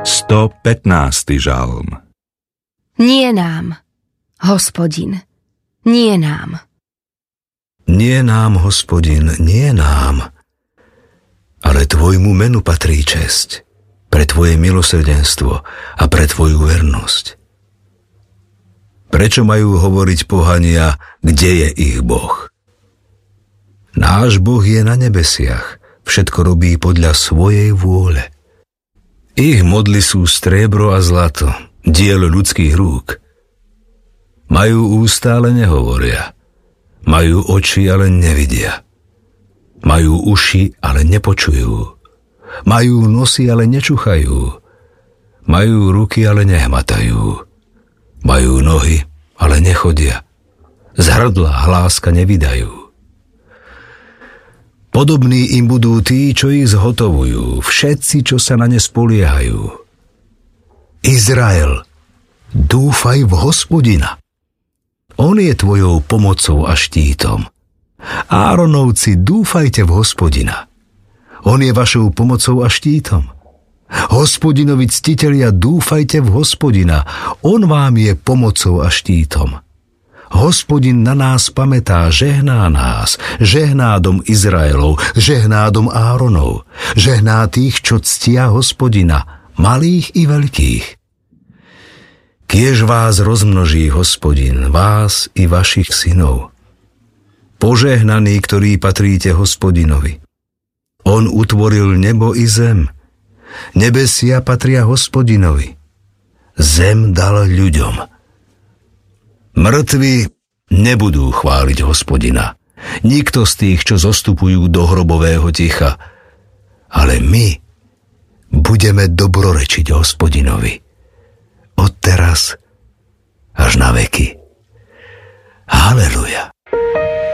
115. žalm. Nie nám, Hospodin, nie nám. Nie nám, Hospodin, nie nám, ale Tvojmu menu patrí česť, pre Tvoje milosrdenstvo a pre Tvoju vernosť. Prečo majú hovoriť pohania, kde je ich Boh? Náš Boh je na nebesiach, všetko robí podľa svojej vôle. Ich modly sú striebro a zlato, dielo ľudských rúk. Majú ústa, ale nehovoria. Majú oči, ale nevidia. Majú uši, ale nepočujú. Majú nosy, ale nečuchajú. Majú ruky, ale nehmatajú. Majú nohy, ale nechodia. Z hrdla hláska nevydajú. Podobní im budú tí, čo ich zhotovujú, všetci, čo sa na ne spoliehajú. Izrael, dúfaj v Hospodina. On je tvojou pomocou a štítom. Áronovci, dúfajte v Hospodina. On je vašou pomocou a štítom. Hospodinovi ctitelia, dúfajte v Hospodina. On vám je pomocou a štítom. Hospodin na nás pamätá, žehná nás, žehná dom Izraelov, žehná dom Áronov, žehná tých, čo ctia Hospodina, malých i veľkých. Kiež vás rozmnoží Hospodin, vás i vašich synov. Požehnaní, ktorí patríte Hospodinovi. On utvoril nebo i zem. Nebesia patria Hospodinovi. Zem dal ľuďom. Mŕtvi nebudú chváliť Hospodina. Nikto z tých, čo zostupujú do hrobového ticha. Ale my budeme dobrorečiť Hospodinovi. Od teraz až na veky. Haleluja.